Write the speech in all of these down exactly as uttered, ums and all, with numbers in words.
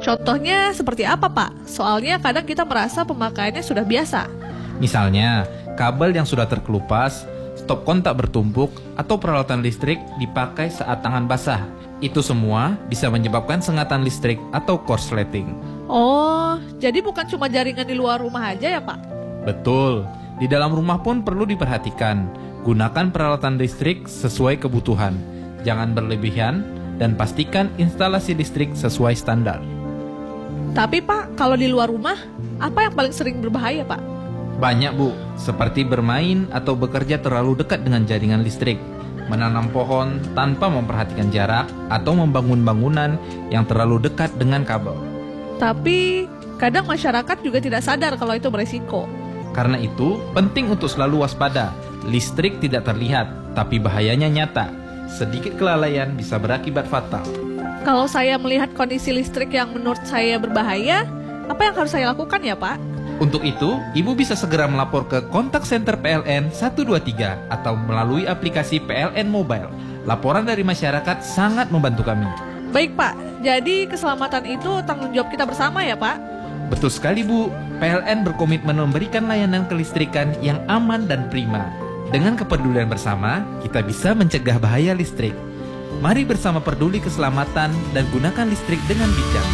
Contohnya seperti apa, Pak? Soalnya kadang kita merasa pemakaiannya sudah biasa. Misalnya, kabel yang sudah terkelupas, stop kontak bertumpuk, atau peralatan listrik dipakai saat tangan basah. Itu semua bisa menyebabkan sengatan listrik atau korsleting. Oh, jadi bukan cuma jaringan di luar rumah aja ya, Pak? Betul, di dalam rumah pun perlu diperhatikan. Gunakan peralatan listrik sesuai kebutuhan. Jangan berlebihan dan pastikan instalasi listrik sesuai standar. Tapi Pak, kalau di luar rumah, apa yang paling sering berbahaya, Pak? Banyak, Bu, seperti bermain atau bekerja terlalu dekat dengan jaringan listrik, menanam pohon tanpa memperhatikan jarak, atau membangun bangunan yang terlalu dekat dengan kabel. Tapi, kadang masyarakat juga tidak sadar kalau itu beresiko. Karena itu, penting untuk selalu waspada. Listrik tidak terlihat, tapi bahayanya nyata. Sedikit kelalaian bisa berakibat fatal. Kalau saya melihat kondisi listrik yang menurut saya berbahaya, apa yang harus saya lakukan ya, Pak? Untuk itu, Ibu bisa segera melapor ke kontak center P L N satu dua tiga atau melalui aplikasi P L N Mobile. Laporan dari masyarakat sangat membantu kami. Baik, Pak. Jadi keselamatan itu tanggung jawab kita bersama ya, Pak? Betul sekali, Bu. P L N berkomitmen memberikan layanan kelistrikan yang aman dan prima. Dengan kepedulian bersama, kita bisa mencegah bahaya listrik. Mari bersama peduli keselamatan dan gunakan listrik dengan bijak.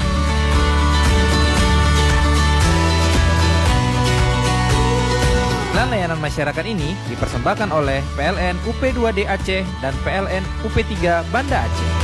Dan layanan masyarakat ini dipersembahkan oleh P L N U P dua D Aceh dan P L N U P tiga Banda Aceh.